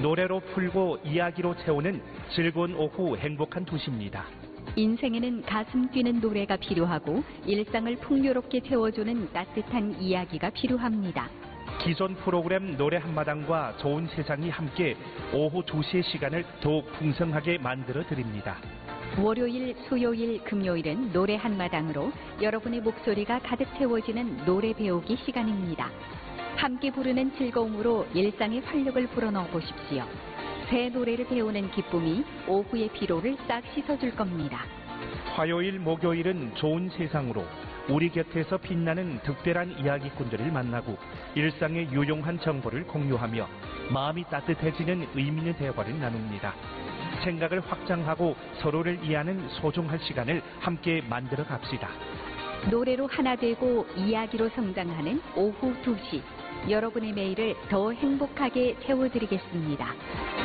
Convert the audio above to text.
노래로 풀고 이야기로 채우는 즐거운 오후 행복한 2시입니다. 인생에는 가슴 뛰는 노래가 필요하고 일상을 풍요롭게 채워주는 따뜻한 이야기가 필요합니다. 기존 프로그램 노래 한마당과 좋은 세상이 함께 오후 2시의 시간을 더욱 풍성하게 만들어 드립니다. 월요일, 수요일, 금요일은 노래 한마당으로 여러분의 목소리가 가득 채워지는 노래 배우기 시간입니다. 함께 부르는 즐거움으로 일상의 활력을 불어넣어 보십시오. 새 노래를 배우는 기쁨이 오후의 피로를 싹 씻어줄 겁니다. 화요일, 목요일은 좋은 세상으로 우리 곁에서 빛나는 특별한 이야기꾼들을 만나고 일상의 유용한 정보를 공유하며 마음이 따뜻해지는 의미 있는 대화를 나눕니다. 생각을 확장하고 서로를 이해하는 소중한 시간을 함께 만들어 갑시다. 노래로 하나 되고 이야기로 성장하는 오후 2시. 여러분의 매일을 더 행복하게 채워드리겠습니다.